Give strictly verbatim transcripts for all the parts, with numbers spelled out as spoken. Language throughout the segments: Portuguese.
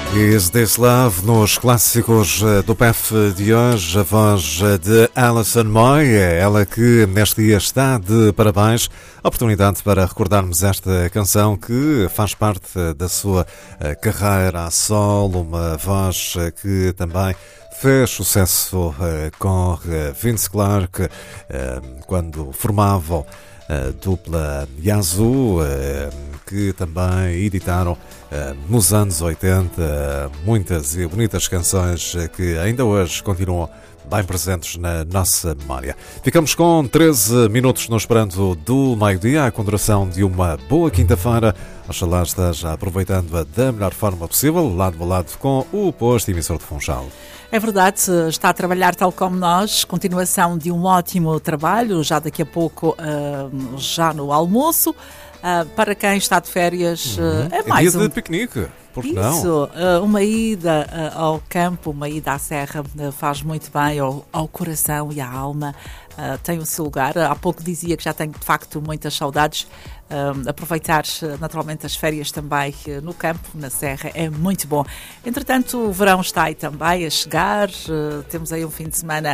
Is This Love nos clássicos do P E F de hoje, a voz de Alison Moy, ela que neste dia está de parabéns, oportunidade para recordarmos esta canção que faz parte da sua carreira a solo, uma voz que também fez sucesso com Vince Clarke quando formavam a dupla Yazoo, que também editaram nos anos oitenta muitas e bonitas canções que ainda hoje continuam bem presentes na nossa memória. Ficamos com treze minutos no esperando do meio-dia, a continuação de uma boa quinta-feira. Oxalá esteja aproveitando-a da melhor forma possível, lado a lado com o posto emissor de Funchal. É verdade, está a trabalhar tal como nós, continuação de um ótimo trabalho, já daqui a pouco, uh, já no almoço. Uh, para quem está de férias, uh, uhum. é mais é dia um... de piquenique, por que Isso, não? Uh, uma ida uh, ao campo, uma ida à serra, uh, faz muito bem ao, ao coração e à alma, uh, tem o seu lugar. Há pouco dizia que já tenho, de facto, muitas saudades. Uh, aproveitar naturalmente as férias também uh, no campo, na serra, é muito bom. Entretanto, o verão está aí também a chegar, uh, temos aí um fim de semana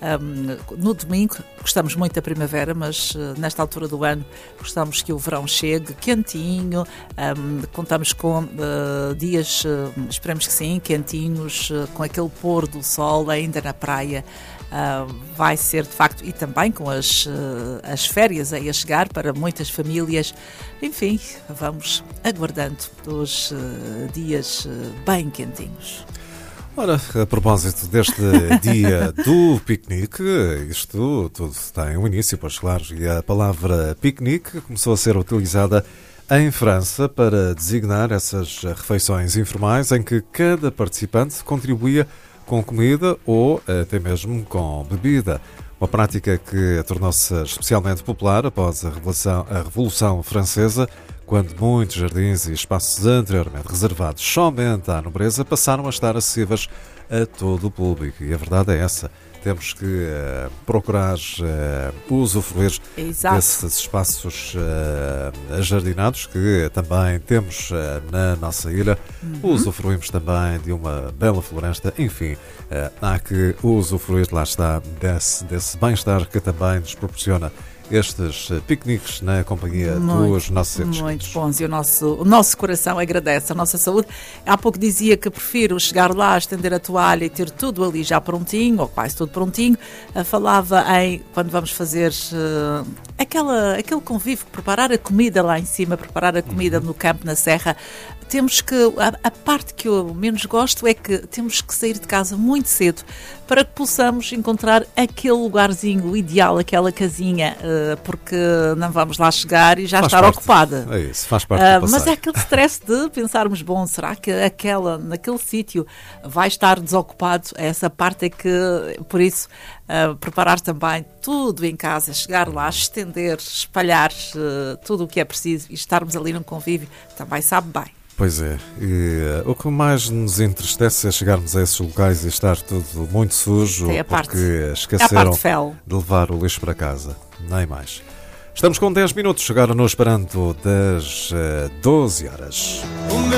um, no domingo. Gostamos muito da primavera, mas uh, nesta altura do ano gostamos que o verão chegue quentinho, um, contamos com uh, dias, uh, esperemos que sim, quentinhos, uh, com aquele pôr do sol ainda na praia. Uh, vai ser de facto, e também com as, uh, as férias aí a chegar para muitas famílias. Enfim, vamos aguardando os uh, dias uh, bem quentinhos. Ora, a propósito deste dia do piquenique, isto tudo tem um início, pois claro, e a palavra piquenique começou a ser utilizada em França para designar essas refeições informais em que cada participante contribuía com comida ou até mesmo com bebida. Uma prática que tornou-se especialmente popular após a Revolução, a Revolução Francesa, quando muitos jardins e espaços anteriormente reservados somente à nobreza passaram a estar acessíveis a todo o público. E a verdade é essa. Temos que uh, procurar uh, usufruir Exato. desses espaços uh, ajardinados que também temos uh, na nossa ilha. Uhum. Usufruímos também de uma bela floresta. Enfim, uh, há que usufruir, lá está, desse, desse bem-estar que também nos proporciona estes piqueniques na companhia muito, dos nossos entes. Muito bons, e o nosso, o nosso coração agradece a nossa saúde. Há pouco dizia que prefiro chegar lá, estender a toalha e ter tudo ali já prontinho, ou quase tudo prontinho. Uh, falava em, quando vamos fazer uh, aquela, aquele convívio, preparar a comida lá em cima, preparar a comida uhum. no campo, na serra. Temos que, a, a parte que eu menos gosto é que temos que sair de casa muito cedo para que possamos encontrar aquele lugarzinho ideal, aquela casinha, uh, porque não vamos lá chegar e já faz estar parte, ocupada. É isso, faz parte uh, do Mas é aquele stress de pensarmos, bom, será que aquela, naquele sítio vai estar desocupado? Essa parte é que, por isso, uh, preparar também tudo em casa, chegar lá, estender, espalhar uh, tudo o que é preciso e estarmos ali num convívio, também sabe bem. Pois é, e uh, o que mais nos entristece é chegarmos a esses locais e estar tudo muito sujo é porque parte, esqueceram de, de levar o lixo para casa, nem mais. Estamos com dez minutos, agora no esperando das uh, doze horas.